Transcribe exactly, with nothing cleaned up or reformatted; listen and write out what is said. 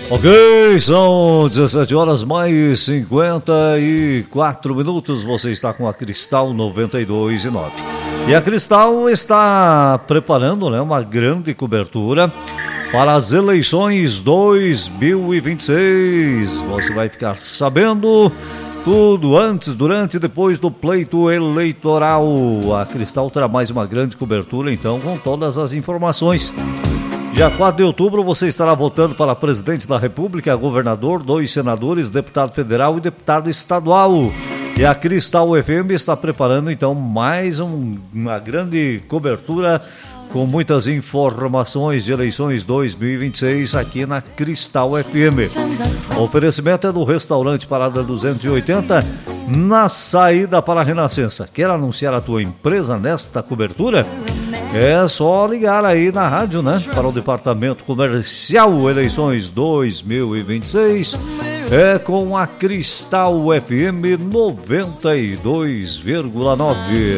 Ok, são dezessete horas mais cinquenta e quatro minutos. Você está com a Cristal noventa e dois e nove. E a Cristal está preparando, né, uma grande cobertura para as eleições dois mil e vinte e seis. Você vai ficar sabendo tudo antes, durante e depois do pleito eleitoral. A Cristal terá mais uma grande cobertura, então, com todas as informações. Dia quatro de outubro você estará votando para presidente da República, governador, dois senadores, deputado federal e deputado estadual. E a Cristal F M está preparando então mais um, uma grande cobertura com muitas informações de eleições dois mil e vinte e seis aqui na Cristal F M. O oferecimento é do restaurante Parada duzentos e oitenta, na saída para a Renascença. Quer anunciar a tua empresa nesta cobertura? É só ligar aí na rádio, né? Para o departamento comercial eleições dois mil e vinte e seis. É com a Cristal F M noventa e dois vírgula nove.